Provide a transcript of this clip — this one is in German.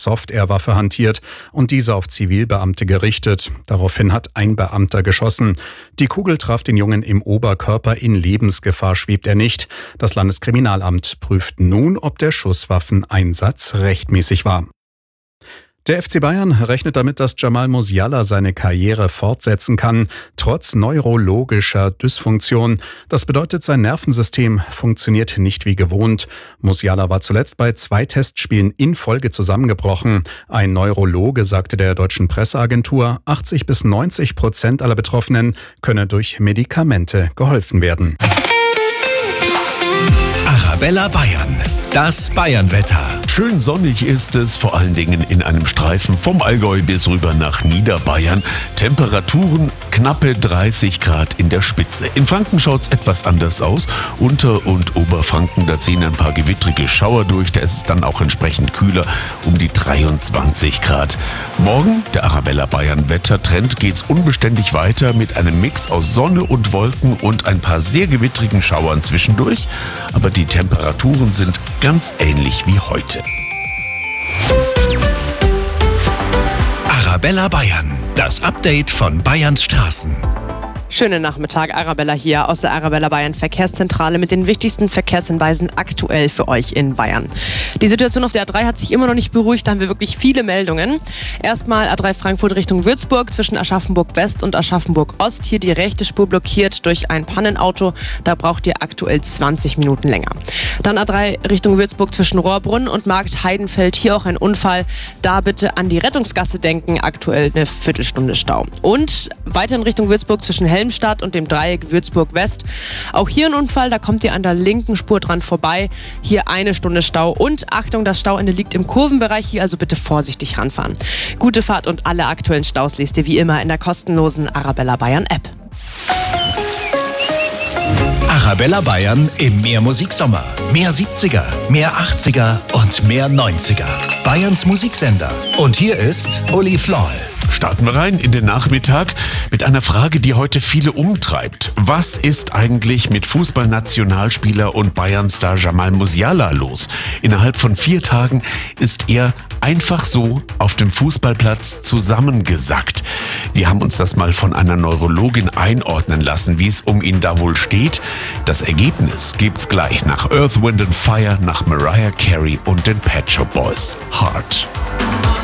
Softwarewaffe hantiert und diese auf Zivilbeamte gerichtet. Daraufhin hat ein Beamter geschossen. Die Kugel traf den Jungen im Oberkörper, in Lebensgefahr schwebt er nicht. Das Landeskriminalamt prüft nun, ob der Schusswaffeneinsatz rechtmäßig war. Der FC Bayern rechnet damit, dass Jamal Musiala seine Karriere fortsetzen kann, trotz neurologischer Dysfunktion. Das bedeutet, sein Nervensystem funktioniert nicht wie gewohnt. Musiala war zuletzt bei 2 Testspielen in Folge zusammengebrochen. Ein Neurologe sagte der deutschen Presseagentur, 80-90% aller Betroffenen könne durch Medikamente geholfen werden. Arabella Bayern, das Bayernwetter. Schön sonnig ist es, vor allen Dingen in einem Streifen vom Allgäu bis rüber nach Niederbayern. Temperaturen knappe 30 Grad in der Spitze. In Franken schaut's etwas anders aus. Unter- und Oberfranken, da ziehen ein paar gewittrige Schauer durch. Da ist es dann auch entsprechend kühler, um die 23 Grad. Morgen, der Arabella Bayern Wettertrend, geht's unbeständig weiter mit einem Mix aus Sonne und Wolken und ein paar sehr gewittrigen Schauern zwischendurch. Aber die Temperaturen sind ganz ähnlich wie heute. Arabella Bayern, das Update von Bayerns Straßen. Schönen Nachmittag, Arabella hier aus der Arabella Bayern Verkehrszentrale mit den wichtigsten Verkehrshinweisen aktuell für euch in Bayern. Die Situation auf der A3 hat sich immer noch nicht beruhigt, da haben wir wirklich viele Meldungen. Erstmal A3 Frankfurt Richtung Würzburg zwischen Aschaffenburg West und Aschaffenburg Ost. Hier die rechte Spur blockiert durch ein Pannenauto, da braucht ihr aktuell 20 Minuten länger. Dann A3 Richtung Würzburg zwischen Rohrbrunn und Markt Heidenfeld, hier auch ein Unfall. Da bitte an die Rettungsgasse denken, aktuell eine Viertelstunde Stau. Und weiter in Richtung Würzburg zwischen Helmstadt und dem Dreieck Würzburg West. Auch hier ein Unfall, da kommt ihr an der linken Spur dran vorbei. Hier eine Stunde Stau und Achtung, das Stauende liegt im Kurvenbereich, hier also bitte vorsichtig ranfahren. Gute Fahrt und alle aktuellen Staus lest ihr wie immer in der kostenlosen Arabella Bayern App. Arabella Bayern im Mehrmusiksommer. Mehr 70er, mehr 80er und mehr 90er. Bayerns Musiksender. Und hier ist Uli Floll. Starten wir rein in den Nachmittag mit einer Frage, die heute viele umtreibt. Was ist eigentlich mit Fußballnationalspieler und Bayern-Star Jamal Musiala los? Innerhalb von 4 Tagen ist er einfach so auf dem Fußballplatz zusammengesackt. Wir haben uns das mal von einer Neurologin einordnen lassen, wie es um ihn da wohl steht. Das Ergebnis gibt's gleich nach Earth, Wind & Fire, nach Mariah Carey und den Pet Shop Boys. Heart.